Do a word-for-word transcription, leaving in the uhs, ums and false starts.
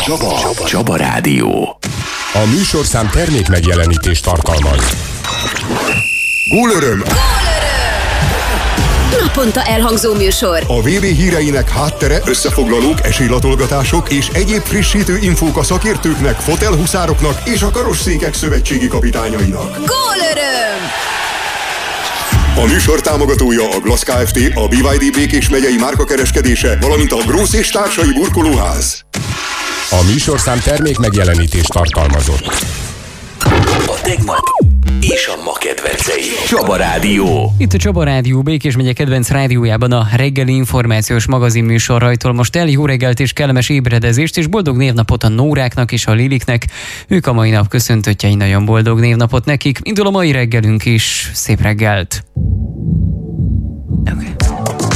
Csaba. Csaba. Csaba Rádió. A műsorszám termék megjelenítést tartalmaz. Gólöröm! Naponta elhangzó műsor. A vé bé híreinek háttere, összefoglalók, esélylatolgatások és egyéb frissítő infók a szakértőknek, fotelhuszároknak és a karosszékek szövetségi kapitányainak. Gólöröm! A műsor támogatója a Glass Kft., a bé vé dé Békés megyei márkakereskedése, valamint a Grósz és társai burkolóház. A műsorszám termék megjelenítést tartalmazott. A tegnap és a ma kedvencei. Csaba Rádió. Itt a Csaba Rádió, Békés megye kedvenc rádiójában a reggeli információs magazin műsorrajtól most el. Jó reggelt és kellemes ébredezést, és boldog névnapot a Nóráknak és a Liliknek. Ők a mai nap köszöntöttjei, nagyon boldog névnapot nekik. Indul a mai reggelünk is. Szép reggelt! Okay.